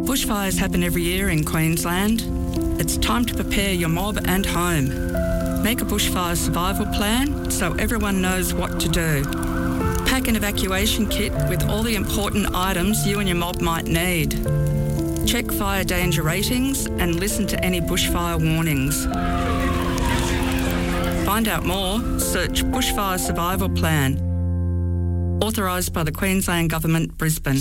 Bushfires happen every year in Queensland. It's time to prepare your mob and home. Make a bushfire survival plan so everyone knows what to do. Pack an evacuation kit with all the important items you and your mob might need. Check fire danger ratings and listen to any bushfire warnings. Find out more, search Bushfire Survival Plan. Authorised by the Queensland Government, Brisbane.